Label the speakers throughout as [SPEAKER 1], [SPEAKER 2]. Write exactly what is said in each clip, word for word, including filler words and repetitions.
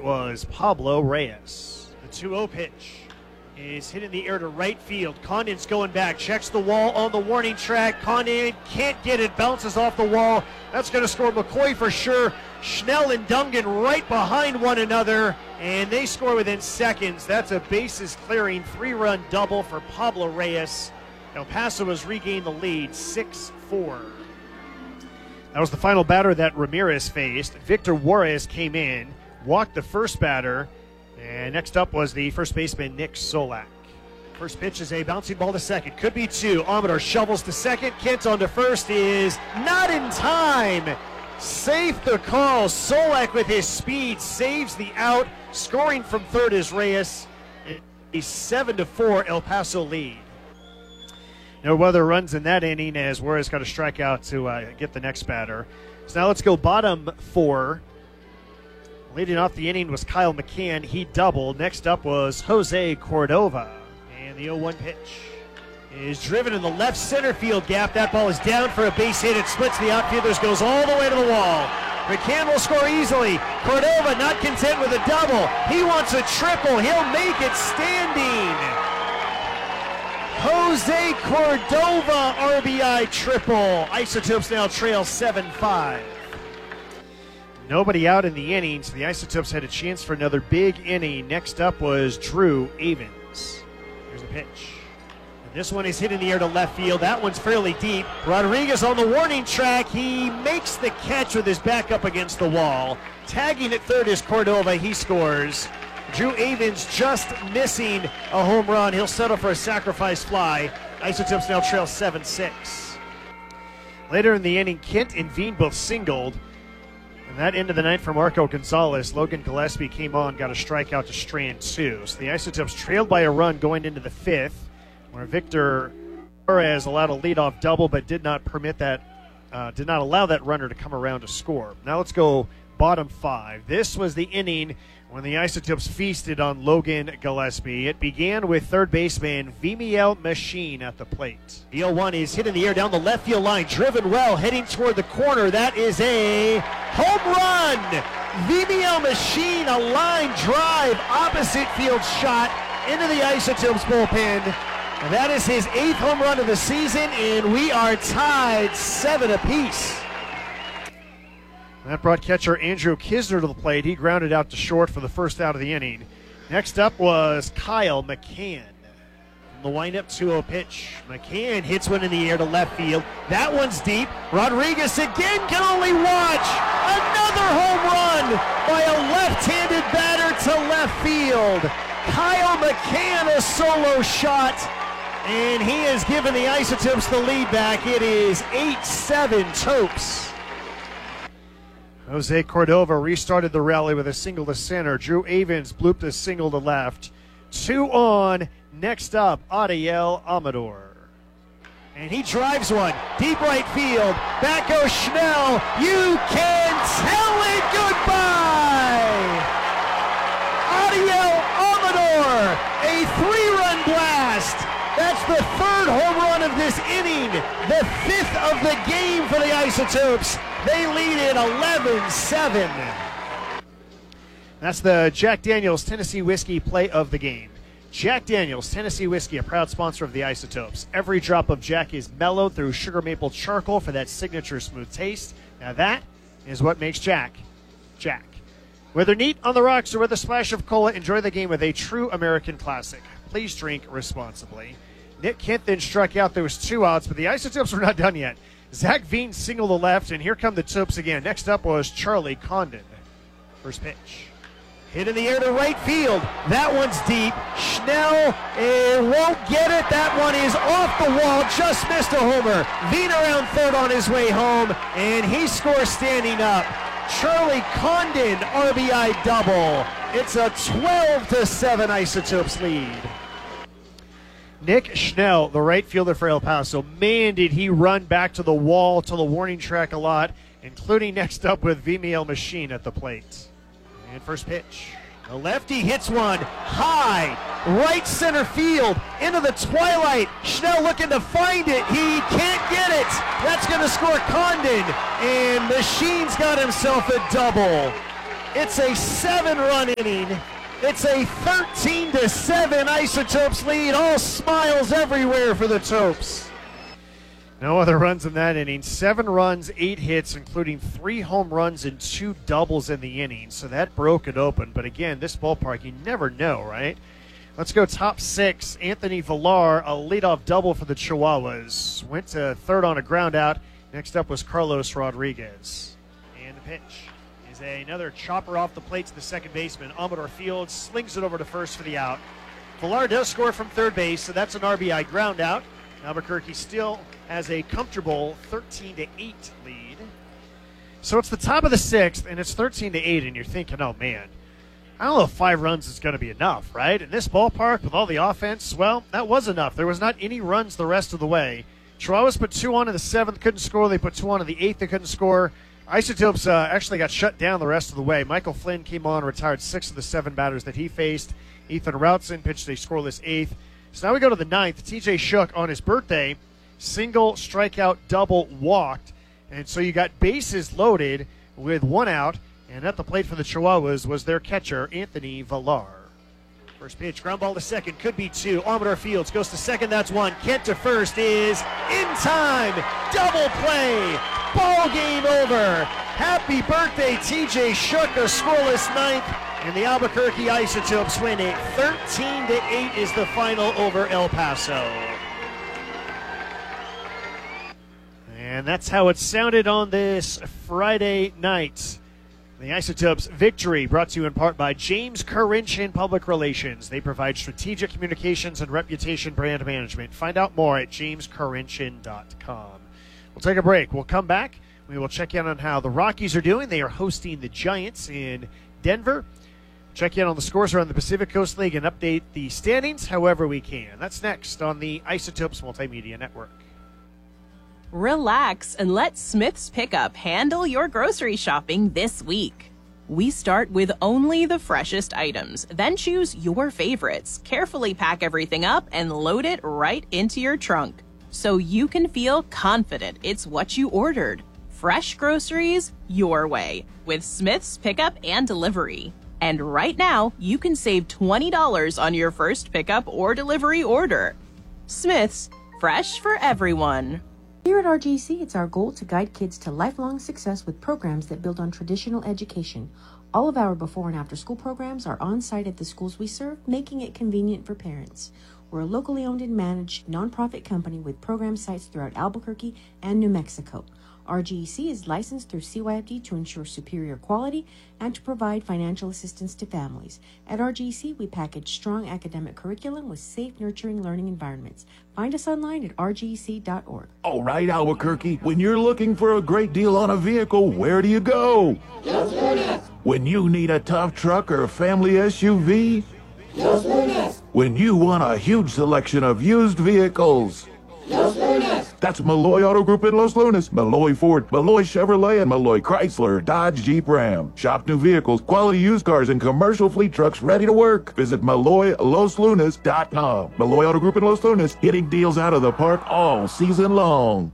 [SPEAKER 1] was Pablo Reyes. The two oh pitch is hit in the air to right field. Condon's going back, checks the wall on the warning track. Condon can't get it, bounces off the wall. That's going to score McCoy for sure. Schnell and Dungan right behind one another, and they score within seconds. That's a bases clearing three-run double for Pablo Reyes. El Paso has regained the lead, six four. That was the final batter that Ramirez faced. Victor Juarez came in, walked the first batter, and next up was the first baseman, Nick Solak. First pitch is a bouncing ball to second. Could be two. Amador shovels to second. Kent on to first is not in time. Safe the call. Solak with his speed saves the out. Scoring from third is Reyes. A seven to four El Paso lead. No other runs in that inning as Juarez got a strikeout to uh, get the next batter. So now let's go bottom four. Leading off the inning was Kyle McCann. He doubled. Next up was Jose Cordova. And the oh one pitch is driven in the left center field gap. That ball is down for a base hit. It splits the outfielders, goes all the way to the wall. McCann will score easily. Cordova not content with a double. He wants a triple. He'll make it standing. Jose Cordova R B I triple. Isotopes now trail seven five. Nobody out in the inning, so the Isotopes had a chance for another big inning. Next up was Drew Avens. Here's the pitch. And this one is hit in the air to left field. That one's fairly deep. Rodriguez on the warning track. He makes the catch with his back up against the wall. Tagging at third is Cordova. He scores. Drew Avens just missing a home run. He'll settle for a sacrifice fly. Isotopes now trail seven six. Later in the inning, Kent and Veen both singled. And that end of the ninth for Marco Gonzalez. Logan Gillespie came on, got a strikeout to strand two. So the Isotopes trailed by a run going into the fifth, where Victor Juarez allowed a leadoff double, but did not permit that, uh, did not allow that runner to come around to score. Now let's go bottom five. This was the inning when the Isotopes feasted on Logan Gillespie. It began with third baseman Vimiel Machine at the plate. The oh one is hit in the air down the left field line, driven well, heading toward the corner. That is a home run. Vimiel Machine, a line drive, opposite field shot into the Isotopes bullpen. And that is his eighth home run of the season, and we are tied seven apiece. That brought catcher Andrew Kisner to the plate. He grounded out to short for the first out of the inning. Next up was Kyle McCann. From the windup two oh pitch. McCann hits one in the air to left field. That one's deep. Rodriguez again can only watch. Another home run by a left-handed batter to left field. Kyle McCann, a solo shot. And he has given the Isotopes the lead back. It is eight seven Topes. Jose Cordova restarted the rally with a single to center. Drew Avens blooped a single to left. Two on. Next up, Adiel Amador. And he drives one. Deep right field. Back goes Schnell. You can tell it goodbye. Adiel Amador. A three-run blast. That's the third home run of this inning. The fifth of the game for the Isotopes. They lead it eleven seven. That's the Jack Daniels Tennessee Whiskey play of the game. Jack Daniels Tennessee Whiskey, a proud sponsor of the Isotopes. Every drop of Jack is mellowed through sugar maple charcoal for that signature smooth taste. Now that is what makes Jack, Jack. Whether neat on the rocks or with a splash of cola, enjoy the game with a true American classic. Please drink responsibly. Nick Kent then struck out. There was two outs, but the Isotopes were not done yet. Zach Veen singled to left, and here come the Topes again. Next up was Charlie Condon. First pitch. Hit in the air to right field. That one's deep. Schnell eh, won't get it. That one is off the wall. Just missed a homer. Veen around third on his way home, and he scores standing up. Charlie Condon R B I double. It's a twelve to seven Isotopes lead. Nick Schnell, the right fielder for El Paso, man, did he run back to the wall, to the warning track a lot, including next up with Vimiel Machine at the plate. And first pitch. The lefty hits one high, right center field, into the twilight. Schnell looking to find it. He can't get it. That's going to score Condon. And Machine's got himself a double. It's a seven-run inning. It's a thirteen to seven Isotopes lead. All smiles everywhere for the Topes. No other runs in that inning. Seven runs, eight hits, including three home runs and two doubles in the inning. So that broke it open. But again, this ballpark, you never know, right? Let's go top six. Anthony Villar, a leadoff double for the Chihuahuas. Went to third on a ground out. Next up was Carlos Rodriguez. And the pitch is another chopper off the plate to the second baseman. Amador Fields slings it over to first for the out. Villar does score from third base, so that's an R B I ground out. Albuquerque still has a comfortable thirteen to eight lead. So it's the top of the sixth, and it's thirteen to eight, and you're thinking, oh, man, I don't know if five runs is going to be enough, right? In this ballpark with all the offense, well, that was enough. There was not any runs the rest of the way. Chihuahuas put two on in the seventh, couldn't score. They put two on in the eighth, they couldn't score. Isotopes uh, actually got shut down the rest of the way. Michael Flynn came on, retired six of the seven batters that he faced. Ethan Routson pitched a scoreless eighth. So now we go to the ninth. T J Shook on his birthday, single, strikeout, double, walked. And so you got bases loaded with one out. And at the plate for the Chihuahuas was their catcher, Anthony Villar. First pitch, ground ball to second, could be two. Amador Fields goes to second, that's one. Kent to first is in time. Double play. Ball game over. Happy birthday, T J Shook, a scoreless ninth. And the Albuquerque Isotopes win it. thirteen to eight is the final over El Paso. And that's how it sounded on this Friday night. The Isotopes victory brought to you in part by James Karinchin Public Relations. They provide strategic communications and reputation brand management. Find out more at james karinchin dot com. We'll take a break. We'll come back. We will check in on how the Rockies are doing. They are hosting the Giants in Denver. Check in on the scores around the Pacific Coast League and update the standings however we can. That's next on the Isotopes Multimedia Network.
[SPEAKER 2] Relax and let Smith's Pickup handle your grocery shopping this week. We start with only the freshest items, then choose your favorites, carefully pack everything up, and load it right into your trunk so you can feel confident it's what you ordered. Fresh groceries your way with Smith's Pickup and Delivery. And right now, you can save twenty dollars on your first pickup or delivery order. Smith's, fresh for everyone.
[SPEAKER 3] Here at R G C, it's our goal to guide kids to lifelong success with programs that build on traditional education. All of our before and after school programs are on site at the schools we serve, making it convenient for parents. We're a locally owned and managed nonprofit company with program sites throughout Albuquerque and New Mexico. R G E C is licensed through C Y F D to ensure superior quality and to provide financial assistance to families. At R G E C, we package strong academic curriculum with safe, nurturing learning environments. Find us online at r g e c dot org.
[SPEAKER 4] All right, Albuquerque, when you're looking for a great deal on a vehicle, where do you go?
[SPEAKER 5] Los Lunas.
[SPEAKER 4] When you need a tough truck or family S U V?
[SPEAKER 5] Los Lunas.
[SPEAKER 4] When you want a huge selection of used vehicles?
[SPEAKER 5] Los Lunas.
[SPEAKER 4] That's Malloy Auto Group in Los Lunas, Malloy Ford, Malloy Chevrolet, and Malloy Chrysler, Dodge, Jeep, Ram. Shop new vehicles, quality used cars, and commercial fleet trucks ready to work. Visit malloy los lunas dot com. Malloy Auto Group in Los Lunas, hitting deals out of the park all season long.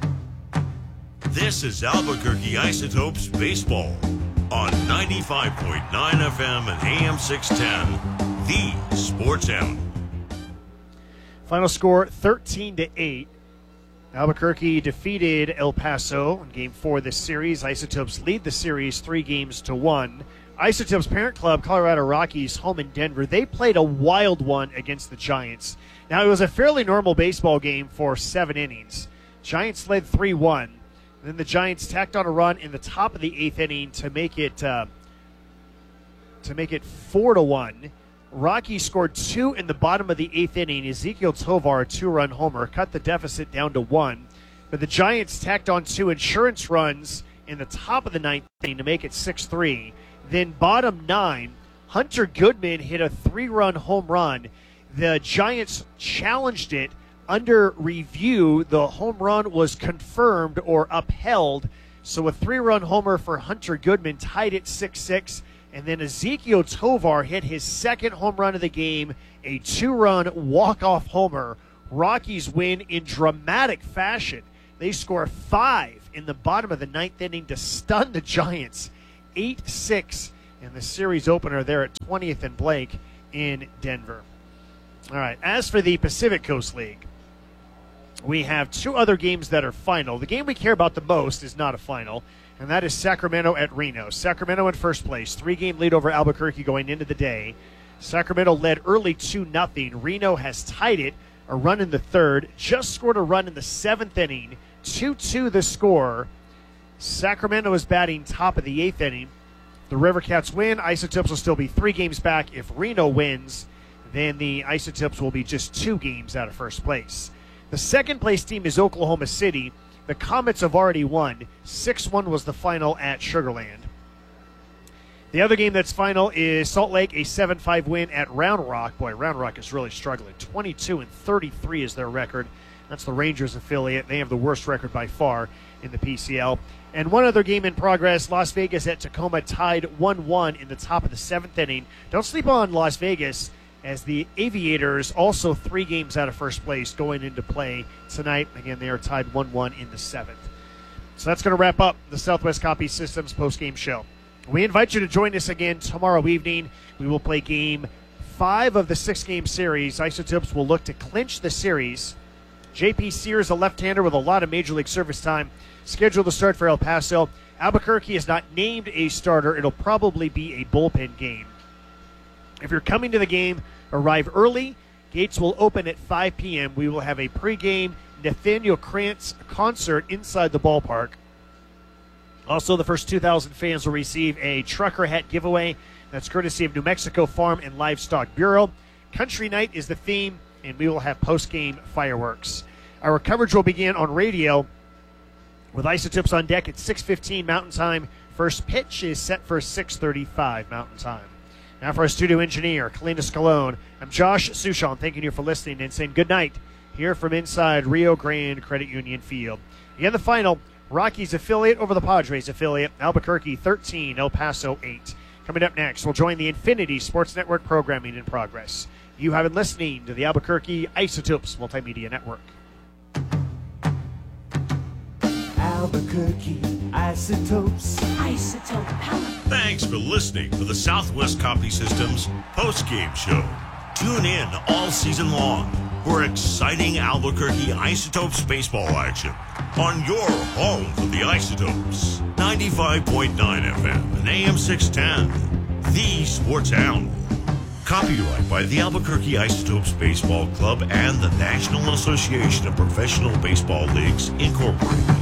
[SPEAKER 6] This is Albuquerque Isotopes Baseball on ninety-five point nine F M and A M six ten, the Sports Animal.
[SPEAKER 1] Final score thirteen to eight. Albuquerque defeated El Paso in game four of this series. Isotopes lead the series three games to one. Isotopes' parent club, Colorado Rockies, home in Denver, they played a wild one against the Giants. Now, it was a fairly normal baseball game for seven innings. Giants led three one. Then the Giants tacked on a run in the top of the eighth inning to make it uh, to make it four to one. Rockies scored two in the bottom of the eighth inning. Ezekiel Tovar, a two-run homer, cut the deficit down to one. But the Giants tacked on two insurance runs in the top of the ninth inning to make it six three. Then bottom nine, Hunter Goodman hit a three-run home run. The Giants challenged it. Under review, the home run was confirmed or upheld. So a three-run homer for Hunter Goodman tied it six six. And then Ezekiel Tovar hit his second home run of the game, a two-run walk-off homer. Rockies win in dramatic fashion. They score five in the bottom of the ninth inning to stun the Giants. eight six and the series opener there at twentieth and Blake in Denver. All right, as for the Pacific Coast League, we have two other games that are final. The game we care about the most is not a final, and that is Sacramento at Reno. Sacramento in first place, three-game lead over Albuquerque going into the day. Sacramento led early two nothing. Reno has tied it, a run in the third, just scored a run in the seventh inning, two two the score. Sacramento is batting top of the eighth inning. The River Cats win. Isotopes will still be three games back. If Reno wins, then the Isotopes will be just two games out of first place. The second place team is Oklahoma City. The Comets have already won. six one was the final at Sugar Land. The other game that's final is Salt Lake, a seven five win at Round Rock. Boy, Round Rock is really struggling. twenty-two and thirty-three is their record. That's the Rangers affiliate. They have the worst record by far in the P C L. And one other game in progress, Las Vegas at Tacoma tied one one in the top of the seventh inning. Don't sleep on Las Vegas, as the Aviators also three games out of first place going into play tonight. Again, they are tied one one in the seventh. So that's going to wrap up the Southwest Copy Systems postgame show. We invite you to join us again tomorrow evening. We will play game five of the six-game series. Isotopes will look to clinch the series. J P Sears, a left-hander with a lot of Major League service time, scheduled to start for El Paso. Albuquerque is not named a starter. It'll probably be a bullpen game. If you're coming to the game, arrive early. Gates will open at five p.m. We will have a pregame Nathaniel Krantz concert inside the ballpark. Also, the first two thousand fans will receive a trucker hat giveaway. That's courtesy of New Mexico Farm and Livestock Bureau. Country Night is the theme, and we will have post-game fireworks. Our coverage will begin on radio with Isotopes on deck at six fifteen Mountain Time. First pitch is set for six thirty-five Mountain Time. Now for our studio engineer, Kalina Scalone, I'm Josh Sushon, thanking you for listening and saying good night here from inside Rio Grande Credit Union Field. Again, the final, Rockies affiliate over the Padres affiliate, Albuquerque thirteen, El Paso eight. Coming up next, we'll join the Infinity Sports Network programming in progress. You have been listening to the Albuquerque Isotopes Multimedia Network.
[SPEAKER 7] Albuquerque Isotopes.
[SPEAKER 5] Isotope power.
[SPEAKER 6] Thanks for listening to the Southwest Copy Systems postgame show. Tune in all season long for exciting Albuquerque Isotopes baseball action on your home for the Isotopes. ninety-five point nine F M and A M six ten, the Sports Animal. Copyright by the Albuquerque Isotopes Baseball Club and the National Association of Professional Baseball Leagues, Incorporated.